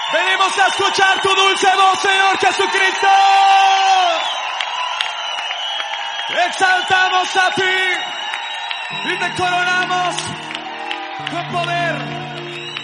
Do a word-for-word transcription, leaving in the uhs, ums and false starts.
Venimos a escuchar tu dulce voz, Señor Jesucristo. Exaltamos a ti y te coronamos con poder,